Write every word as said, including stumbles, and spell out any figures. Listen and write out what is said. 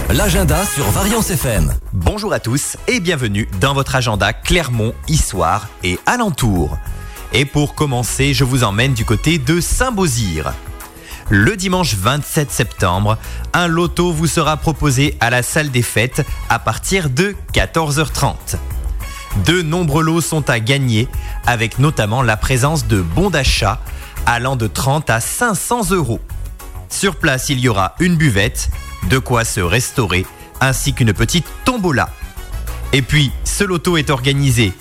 L'agenda sur Variance F M. Bonjour à tous et bienvenue dans votre agenda Clermont, Issoire et alentour. Et pour commencer, je vous emmène du côté de Saint-Beauzire. Le dimanche vingt-sept septembre, un loto vous sera proposé à la salle des fêtes à partir de quatorze heures trente. De nombreux lots sont à gagner, avec notamment la présence de bons d'achat allant de trente à cinq cents euros. Sur place, il y aura une buvette, de quoi se restaurer, ainsi qu'une petite tombola. Et puis, ce loto est organisé